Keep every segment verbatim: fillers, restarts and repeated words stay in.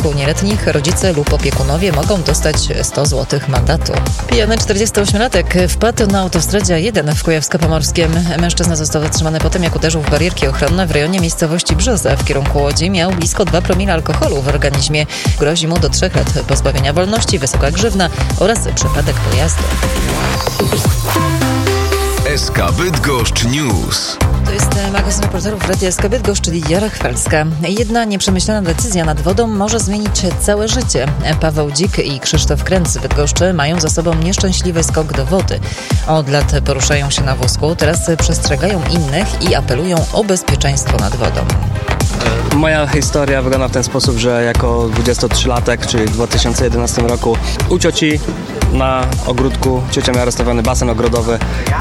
wieku nieletnich rodzice lub opiekunowie mogą dostać sto złotych mandatu. Pijany czterdziestoośmiolatek wpadł na autostradzie A jeden w Kujawsko-Pomorskiem. Mężczyzna został zatrzymany po tym, jak uderzył w barierki ochronne w rejonie miejscowości Brzoza w kierunku Łodzi. Miał blisko dwa promile alkoholu w organizmie. Grozi mu do trzech lat pozbawienia wolności, wysoka grzywna oraz przepadek pojazdu. S K Bydgoszcz News. To jest magazyn reporterów Radia S K Bydgoszcz, czyli Jara Chwalska. Jedna nieprzemyślana decyzja nad wodą może zmienić całe życie. Paweł Dzik i Krzysztof Kręc z Bydgoszczy mają za sobą nieszczęśliwy skok do wody. Od lat poruszają się na wózku, teraz przestrzegają innych i apelują o bezpieczeństwo nad wodą. Moja historia wygląda w ten sposób, że jako dwudziestotrzylatek, czyli w dwa tysiące jedenastym roku u cioci na ogródku, ciocia miała rozstawiony basen ogrodowy.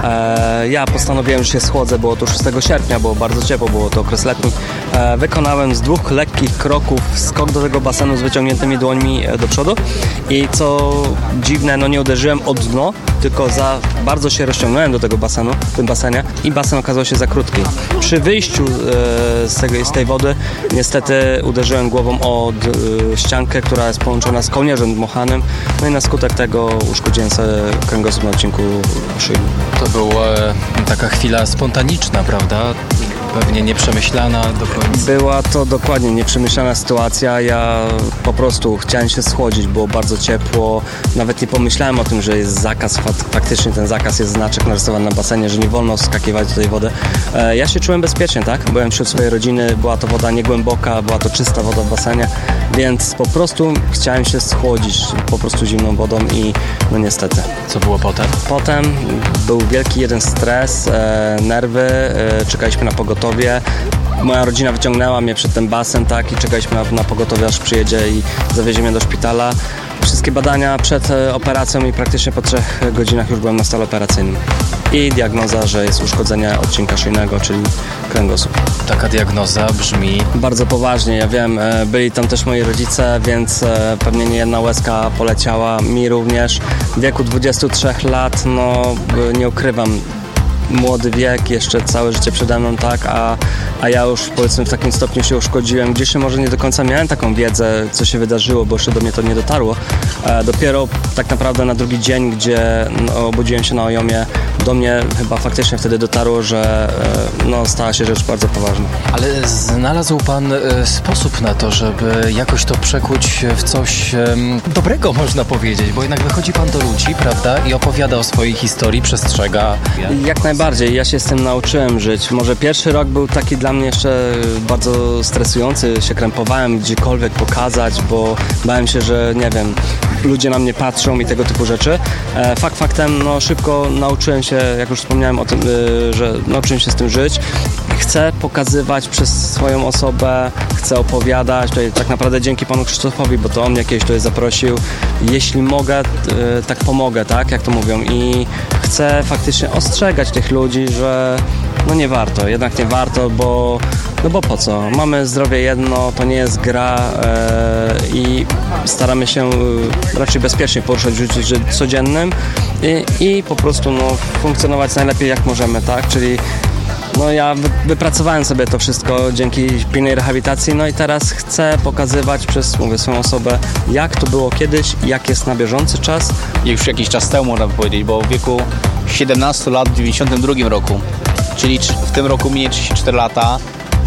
E, ja postanowiłem, że się schłodzę, było to szóstego sierpnia, było bardzo ciepło, było to okres letni. E, wykonałem z dwóch lekkich kroków skok do tego basenu z wyciągniętymi dłońmi do przodu i co dziwne, no nie uderzyłem o dno, tylko za bardzo się rozciągnąłem do tego basenu, w tym basenie i basen okazał się za krótki. Przy wyjściu e, z, tego, z tej wody niestety uderzyłem głową o d, ściankę, która jest połączona z kołnierzem dmuchanym, no i na skutek tego uszkodziłem sobie kręgosłup na odcinku szyi. To była taka chwila spontaniczna, prawda? Pewnie nieprzemyślana do końca. Była to dokładnie nieprzemyślana sytuacja. Ja po prostu chciałem się schłodzić, było bardzo ciepło. Nawet nie pomyślałem o tym, że jest zakaz. Faktycznie ten zakaz jest znaczek narysowany na basenie, że nie wolno wskakiwać do tej wody. Ja się czułem bezpiecznie, tak? Byłem wśród swojej rodziny, była to woda niegłęboka, była to czysta woda w basenie, więc po prostu chciałem się schłodzić po prostu zimną wodą i no niestety. Co było potem? Potem był wielki jeden stres, e, nerwy, e, czekaliśmy na pogotowie. Moja rodzina wyciągnęła mnie przed ten basen, tak, i czekaliśmy na, na pogotowie, aż przyjedzie i zawiezie mnie do szpitala. Wszystkie badania przed operacją i praktycznie po trzech godzinach już byłem na stole operacyjnym. I diagnoza, że jest uszkodzenie odcinka szyjnego, czyli kręgosłup. Taka diagnoza brzmi... Bardzo poważnie, ja wiem, byli tam też moi rodzice, więc pewnie nie jedna łezka poleciała, mi również. W wieku dwudziestu trzech lat, no nie ukrywam, młody wiek, jeszcze całe życie przede mną, tak, a, a ja już powiedzmy w takim stopniu się uszkodziłem, gdzieś może nie do końca miałem taką wiedzę, co się wydarzyło, bo jeszcze do mnie to nie dotarło. E, dopiero tak naprawdę na drugi dzień, gdzie no, obudziłem się na ojomie, do mnie chyba faktycznie wtedy dotarło, że e, no, stała się rzecz bardzo poważna. Ale znalazł pan e, sposób na to, żeby jakoś to przekuć w coś e, dobrego, można powiedzieć, bo jednak wychodzi pan do ludzi, prawda, i opowiada o swojej historii, przestrzega. Jak najbardziej, ja się z tym nauczyłem żyć. Może pierwszy rok był taki dla mnie jeszcze bardzo stresujący, się krępowałem gdziekolwiek pokazać, bo bałem się, że nie wiem, ludzie na mnie patrzą i tego typu rzeczy. E, fakt faktem, no szybko nauczyłem się, jak już wspomniałem o tym, y, że nauczyłem się z tym żyć. Chcę pokazywać przez swoją osobę, chcę opowiadać, tutaj tak naprawdę dzięki panu Krzysztofowi, bo to on mnie kiedyś tutaj zaprosił. Jeśli mogę, y, tak pomogę, tak, jak to mówią, i chcę faktycznie ostrzegać tych ludzi, że no nie warto, jednak nie warto, bo no bo po co? Mamy zdrowie jedno, to nie jest gra e, i staramy się e, raczej bezpiecznie poruszać w życiu codziennym i, i po prostu no, funkcjonować najlepiej jak możemy, tak? Czyli no ja wy, wypracowałem sobie to wszystko dzięki pilnej rehabilitacji, no i teraz chcę pokazywać przez, mówię, swoją osobę, jak to było kiedyś, jak jest na bieżący czas. Już jakiś czas temu można powiedzieć, bo w wieku siedemnastu lat w dziewięćdziesiątym drugim roku, czyli w tym roku minie trzydzieści cztery lata.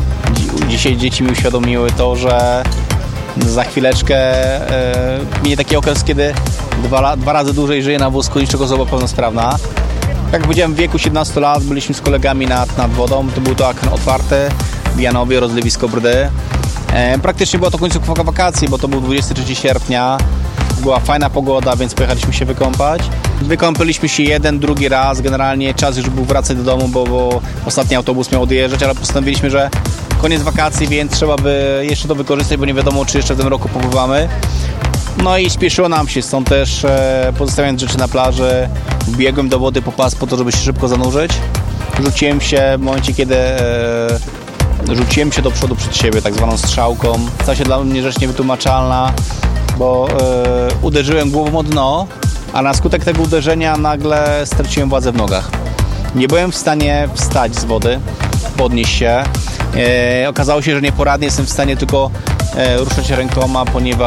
Dzisiaj dzieci mi uświadomiły to, że za chwileczkę e, minie taki okres, kiedy dwa, dwa razy dłużej żyję na wózku niż osoba pełnosprawna. Jak powiedziałem, w wieku siedemnastu lat byliśmy z kolegami nad, nad wodą, to był to akwen otwarty w Janowie, rozlewisko Brdy. E, praktycznie była to końcówka wakacji, bo to był dwudziestego trzeciego sierpnia. Była fajna pogoda, więc pojechaliśmy się wykąpać. Wykąpiliśmy się jeden, drugi raz. Generalnie czas już był wracać do domu, bo, bo ostatni autobus miał odjeżdżać, ale postanowiliśmy, że koniec wakacji, więc trzeba by jeszcze to wykorzystać, bo nie wiadomo, czy jeszcze w tym roku popływamy. No i śpieszyło nam się, stąd też e, pozostawiając rzeczy na plaży, biegłem do wody po pas po to, żeby się szybko zanurzyć. Rzuciłem się w momencie, kiedy e, rzuciłem się do przodu przed siebie, tak zwaną strzałką. Stała się dla mnie rzecz niewytłumaczalna, bo e, uderzyłem głową o dno, a na skutek tego uderzenia nagle straciłem władzę w nogach. Nie byłem w stanie wstać z wody, podnieść się. E, okazało się, że nieporadnie jestem w stanie tylko e, ruszać rękoma, ponieważ